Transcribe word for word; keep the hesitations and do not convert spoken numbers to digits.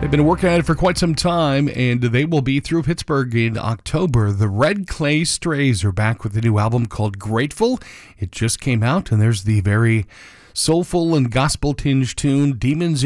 They've been working on it for quite some time, and they will be through Pittsburgh in October. The Red Clay Strays are back with a new album called Grateful. It just came out, and there's the very soulful and gospel-tinged tune, Demons